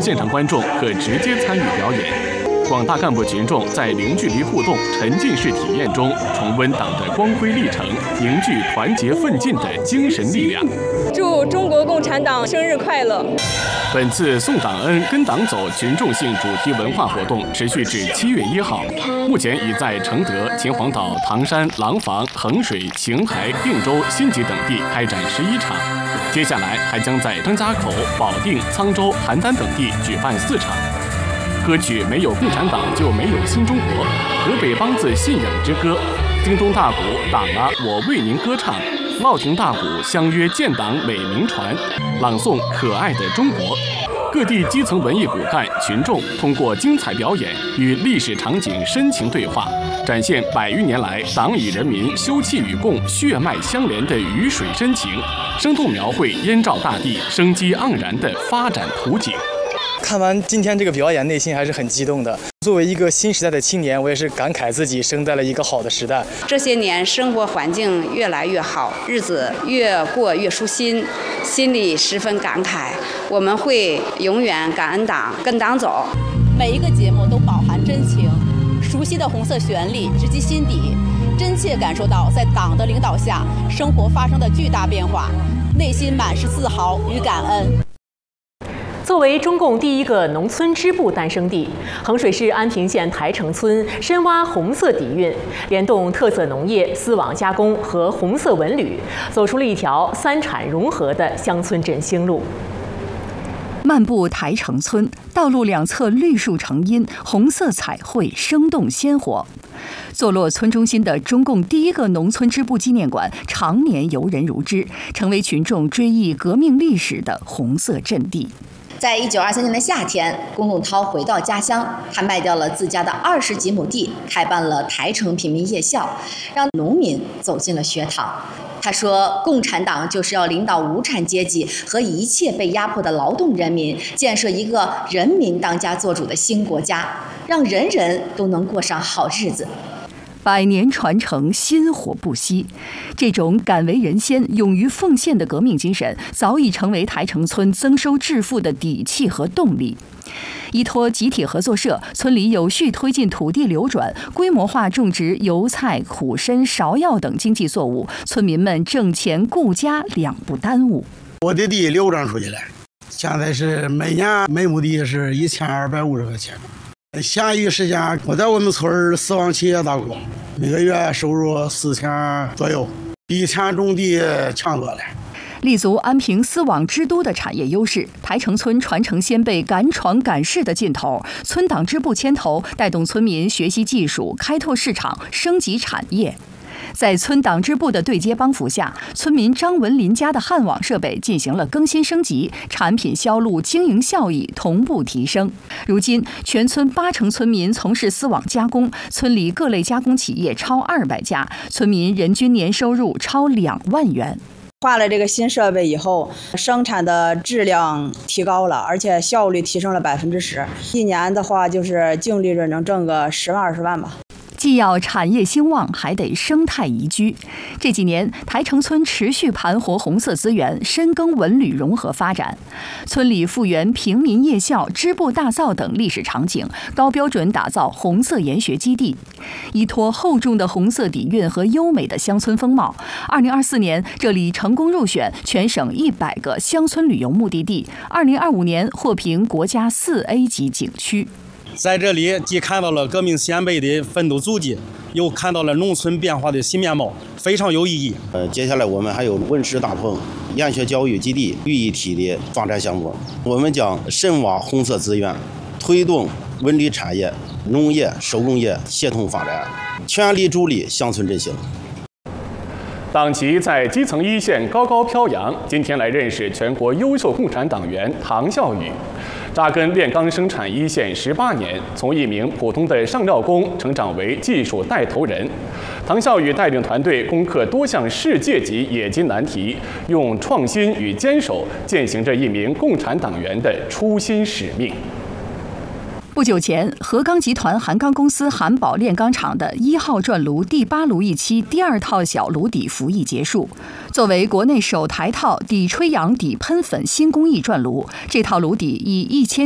现场观众可直接参与表演。广大干部群众在零距离互动、沉浸式体验中，重温党的光辉历程，凝聚团结奋进的精神力量。 祝中国共产党生日快乐！ 本次送党恩、跟党走群众性主题文化活动持续至7月1号，目前已在承德、秦皇岛、唐山、廊坊、衡水、邢台、定州、新集等地开展11场，接下来还将在张家口、保定、沧州、邯郸等地举办4场。歌曲《没有共产党就没有新中国》，河北梆子信仰之歌，京东大鼓党啊我为您歌唱，乐亭大鼓相约建党美名传，朗诵可爱的中国。各地基层文艺骨干群众通过精彩表演与历史场景深情对话，展现100余年来党与人民休戚与共、血脉相连的鱼水深情，生动描绘燕赵大地生机盎然的发展图景。 看完今天这个表演，内心还是很激动的。作为一个新时代的青年，我也是感慨自己生在了一个好的时代。 这些年生活环境越来越好，日子越过越舒心，心里十分感慨。我们会永远感恩党，跟党走。 每一个节目都饱含真情，熟悉的红色旋律直击心底，真切感受到在党的领导下生活发生的巨大变化，内心满是自豪与感恩。 作为中共第一个农村支部诞生地，衡水市安平县台城村深挖红色底蕴，联动特色农业、丝网加工和红色文旅，走出了一条3产融合的乡村振兴路。 漫步台城村，道路两侧绿树成荫，红色彩绘生动鲜活。坐落村中心的中共第一个农村支部纪念馆常年游人如织，成为群众追忆革命历史的红色阵地。 在1923年的夏天，龚仲涛回到家乡，他卖掉了自家的20几亩地，开办了台城平民夜校，让农民走进了学堂。他说，共产党就是要领导无产阶级和一切被压迫的劳动人民，建设一个人民当家作主的新国家，让人人都能过上好日子。 100年传承，薪火不息。这种敢为人先、勇于奉献的革命精神，早已成为台城村增收致富的底气和动力。依托集体合作社，村里有序推进土地流转，规模化种植油菜、苦参、芍药等经济作物，村民们挣钱顾家两不耽误。 我的地流转出去了，现在是每年每亩地是1250块钱。闲余时间，我在我们村丝网企业打工，每个月收入4000左右，比以前种地强多了。 立足安平丝网之都的产业优势，台城村传承先辈敢闯敢试的劲头，村党支部牵头，带动村民学习技术、开拓市场、升级产业。在村党支部的对接帮扶下，村民张文林家的焊网设备进行了更新升级，产品销路、经营效益同步提升。如今，全村80%村民从事丝网加工，村里各类加工企业超200家，村民人均年收入超2万元。 换了这个新设备以后，生产的质量提高了，而且效率提升了10%。一年的话，就是净利润能挣个10万20万吧。 既要产业兴旺，还得生态宜居。这几年，台城村持续盘活红色资源，深耕文旅融合发展。村里复原平民夜校、支部大灶等历史场景，高标准打造红色研学基地。依托厚重的红色底蕴和优美的乡村风貌，2024年这里成功入选全省100个乡村旅游目的地，2025年获评国家4A 级景区。 在这里既看到了革命先辈的奋斗足迹，又看到了农村变化的新面貌，非常有意义。 接下来我们还有文史大棚、研学教育基地、寓一体的发展项目。我们将深挖红色资源，推动文旅产业、农业、手工业协同发展，全力助力乡村振兴。 党旗在基层一线高高飘扬。今天来认识全国优秀共产党员唐孝宇。扎根炼钢生产一线18年，从一名普通的上料工成长为技术带头人。唐孝宇带领团队攻克多项世界级冶金难题，用创新与坚守践行着一名共产党员的初心使命。 不久前，合钢集团韩钢公司韩宝炼钢厂的1号转炉第8炉一期第2套小炉底服役结束。作为国内首台套底吹扬底喷粉新工艺转炉，这套炉底以